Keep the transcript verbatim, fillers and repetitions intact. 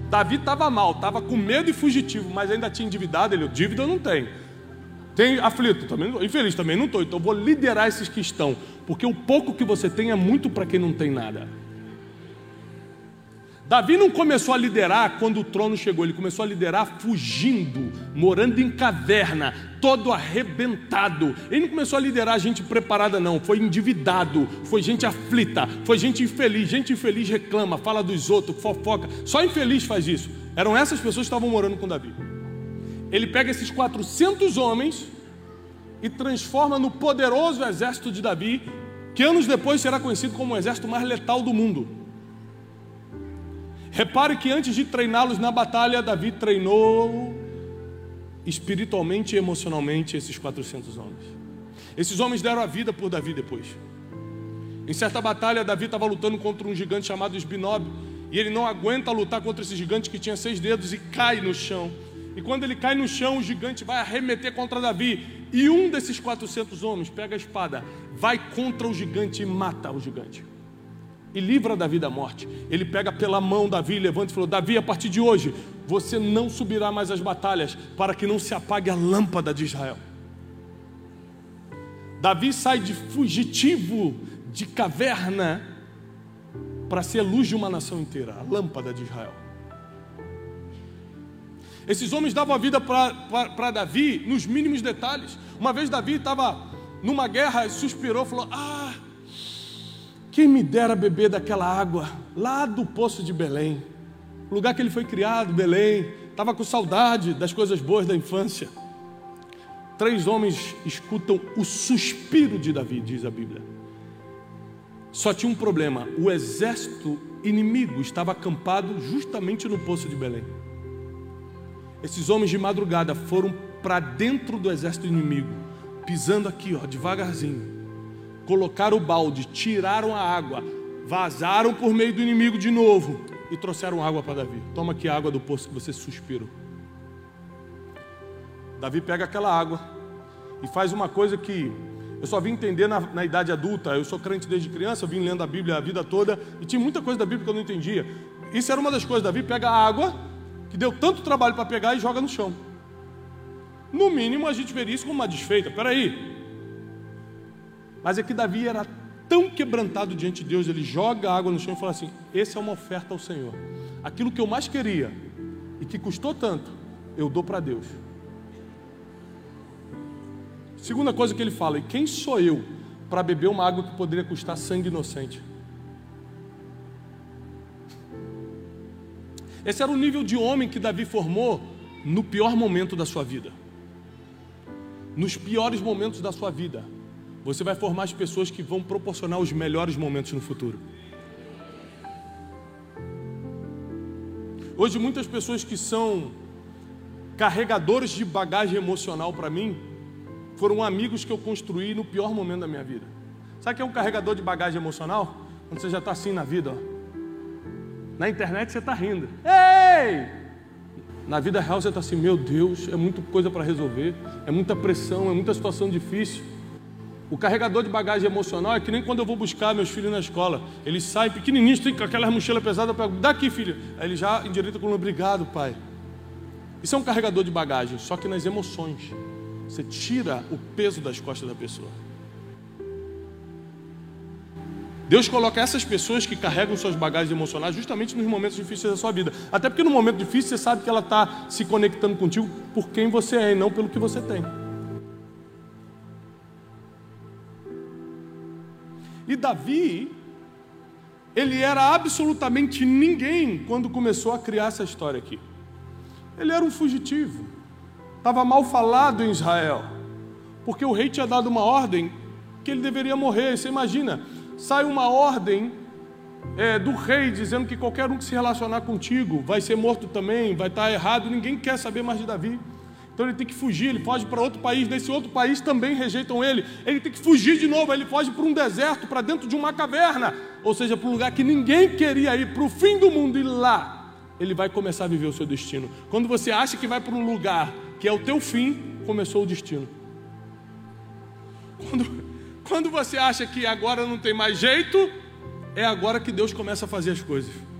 Davi estava mal, estava com medo e fugitivo, mas ainda tinha endividado. Ele, dívida eu não tenho. Tem aflito, também, infeliz também não estou. Então eu vou liderar esses que estão, porque o pouco que você tem é muito para quem não tem nada. Davi não começou a liderar quando o trono chegou, ele começou a liderar fugindo, morando em caverna, todo arrebentado. Ele não começou a liderar gente preparada não, foi endividado, foi gente aflita, foi gente infeliz. Gente infeliz reclama, fala dos outros, fofoca. Só infeliz faz isso. Eram essas pessoas que estavam morando com Davi. Ele pega esses quatrocentos homens e transforma no poderoso exército de Davi, que anos depois será conhecido como o exército mais letal do mundo. Repare que antes de treiná-los na batalha, Davi treinou espiritualmente e emocionalmente esses quatrocentos homens. Esses homens deram a vida por Davi depois. Em certa batalha, Davi estava lutando contra um gigante chamado Esbinob, e ele não aguenta lutar contra esse gigante que tinha seis dedos e cai no chão. E quando ele cai no chão, o gigante vai arremeter contra Davi, e um desses quatrocentos homens pega a espada, vai contra o gigante e mata o gigante. E livra Davi da morte. Ele pega pela mão Davi, levanta e falou: Davi, a partir de hoje, você não subirá mais às batalhas, para que não se apague a lâmpada de Israel. Davi sai de fugitivo, de caverna, para ser a luz de uma nação inteira, a lâmpada de Israel. Esses homens davam a vida para Davi nos mínimos detalhes. Uma vez Davi estava numa guerra e suspirou, falou: ah, quem me dera beber daquela água lá do poço de Belém, o lugar que ele foi criado, Belém. Estava com saudade das coisas boas da infância. Três homens escutam o suspiro de Davi, diz a Bíblia. Só tinha um problema: o exército inimigo estava acampado justamente no poço de Belém. Esses homens de madrugada foram para dentro do exército inimigo, pisando aqui, ó, devagarzinho. Colocaram o balde, tiraram a água, vazaram por meio do inimigo de novo e trouxeram água para Davi. Toma aqui a água do poço que você suspirou. Davi pega aquela água e faz uma coisa que eu só vim entender na, na idade adulta. Eu sou crente desde criança, eu vim lendo a Bíblia a vida toda e tinha muita coisa da Bíblia que eu não entendia. Isso era uma das coisas. Davi pega a água, que deu tanto trabalho para pegar, e joga no chão. No mínimo a gente veria isso como uma desfeita. Peraí. Mas é que Davi era tão quebrantado diante de Deus, ele joga a água no chão e fala assim: essa é uma oferta ao Senhor. Aquilo que eu mais queria e que custou tanto, eu dou para Deus. Segunda coisa que ele fala: e quem sou eu para beber uma água que poderia custar sangue inocente? Esse era o nível de homem que Davi formou no pior momento da sua vida. Nos piores momentos da sua vida, você vai formar as pessoas que vão proporcionar os melhores momentos no futuro. Hoje muitas pessoas que são carregadores de bagagem emocional para mim, foram amigos que eu construí no pior momento da minha vida. Sabe o que é um carregador de bagagem emocional? Quando você já está assim na vida, ó. Na internet você está rindo. Ei! Na vida real você está assim: meu Deus, é muita coisa para resolver, é muita pressão, é muita situação difícil. O carregador de bagagem emocional é que nem quando eu vou buscar meus filhos na escola. Eles saem pequenininhos, tem aquela mochila pesada, eu pego: daqui, filho. Aí ele já endireita com: obrigado, pai. Isso é um carregador de bagagem, só que nas emoções. Você tira o peso das costas da pessoa. Deus coloca essas pessoas que carregam suas bagagens emocionais justamente nos momentos difíceis da sua vida. Até porque no momento difícil você sabe que ela está se conectando contigo por quem você é e não pelo que você tem. E Davi, ele era absolutamente ninguém quando começou a criar essa história aqui. Ele era um fugitivo. Estava mal falado em Israel, porque o rei tinha dado uma ordem que ele deveria morrer. Você imagina, sai uma ordem é, do rei dizendo que qualquer um que se relacionar contigo vai ser morto também, vai estar errado. Ninguém quer saber mais de Davi. Então ele tem que fugir, ele foge para outro país. Nesse outro país também rejeitam ele. Ele tem que fugir de novo, ele foge para um deserto, para dentro de uma caverna, ou seja, para um lugar que ninguém queria ir, para o fim do mundo. E lá ele vai começar a viver o seu destino. Quando você acha que vai para um lugar que é o teu fim, começou o destino. Quando, quando você acha que agora não tem mais jeito, é agora que Deus começa a fazer as coisas.